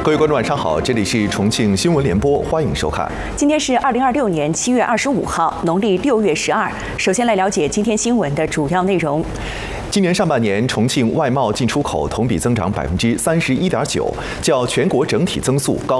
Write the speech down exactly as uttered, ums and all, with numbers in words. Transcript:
各位观众，晚上好，这里是重庆新闻联播，欢迎收看。 今天是二零二六年七月二十五号，农历六月十二。首先来了解今天新闻的主要内容。 今年上半年，重庆外贸进出口同比增长百分之三十一点九，较全国整体增速高